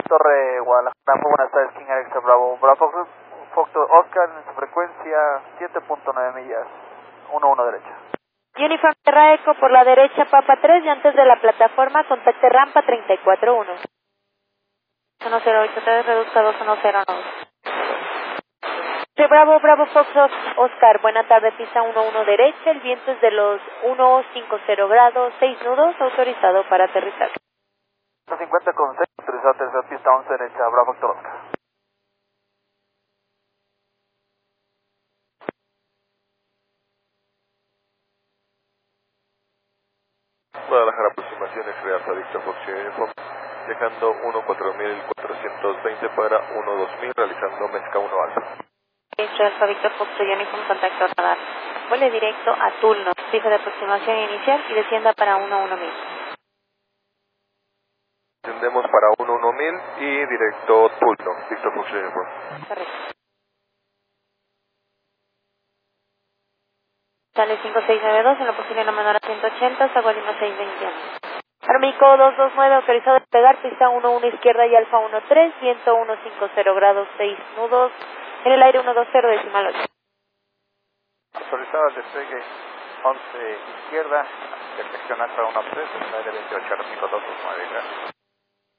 Torre Guadalajara, muy buenas tardes, King Alexa Bravo. Bravo Foxtrot Oscar en su frecuencia 7.9 millas, 11 derecha. Uniform Terra Eco por la derecha, Papa 3, y antes de la plataforma, contacte rampa 341. 1083, reduzca 2109. Bravo, Bravo Foxtrot Oscar, buena tarde, pista 11 derecha, el viento es de los 150 grados, 6 nudos, autorizado para aterrizar. 50 con 6, autorizado a aterrizar, pista 11 derecha, Bravo Foxtrot Oscar. Guadalajara, aproximaciones Realza Victor Foxy Uniform, dejando 14420 para 12000, realizando Mezca 1 Alfa. Realza Victor Foxy Uniform, contacto radar. Vuele directo a Tulno, fija de aproximación inicial y descienda para 11000. Descendemos para 11000 y directo Tulno, Victor Foxy Uniform. Correcto. Sale 5692, en lo posible no menor a 180, Zagualima 621. Armico 229, autorizado a despegar, pista 11 izquierda y alfa 13, viento 150 grados, 6 nudos, en el aire 120, decimal 8. Autorizado al despegue 11 izquierda, perfección alfa 13, en el aire 28, Armico 229, gracias.